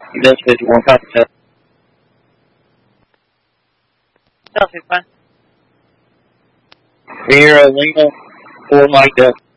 He does 51, copy that. South 65. Sierra Lima, 4 Mike Delta.